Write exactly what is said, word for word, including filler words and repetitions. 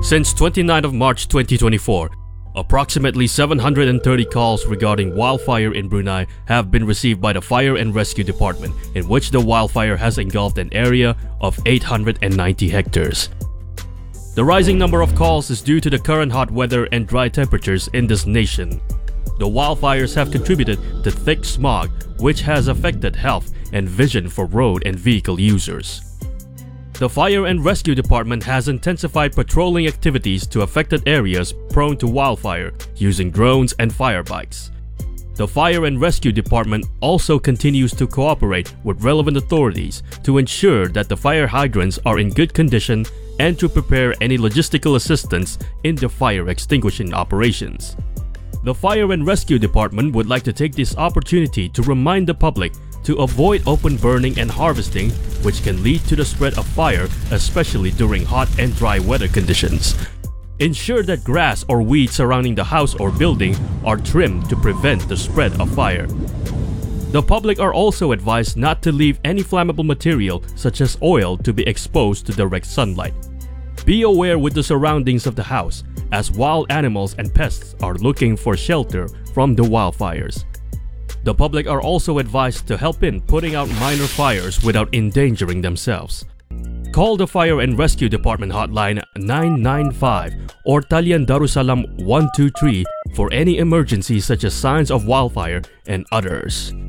Since twenty-ninth of March twenty twenty-four, approximately seven hundred thirty calls regarding wildfire in Brunei have been received by the Fire and Rescue Department, in which the wildfire has engulfed an area of eight hundred ninety hectares. The rising number of calls is due to the current hot weather and dry temperatures in this nation. The wildfires have contributed to thick smog, which has affected health and vision for road and vehicle users. The Fire and Rescue Department has intensified patrolling activities to affected areas prone to wildfire using drones and fire bikes. The Fire and Rescue Department also continues to cooperate with relevant authorities to ensure that the fire hydrants are in good condition and to prepare any logistical assistance in the fire extinguishing operations. The Fire and Rescue Department would like to take this opportunity to remind the public to avoid open burning and harvesting, which can lead to the spread of fire, especially during hot and dry weather conditions. Ensure that grass or weeds surrounding the house or building are trimmed to prevent the spread of fire. The public are also advised not to leave any flammable material such as oil to be exposed to direct sunlight. Be aware with the surroundings of the house, as wild animals and pests are looking for shelter from the wildfires. The public are also advised to help in putting out minor fires without endangering themselves. Call the Fire and Rescue Department hotline nine nine five or Talian Darussalam one two three for any emergencies such as signs of wildfire and others.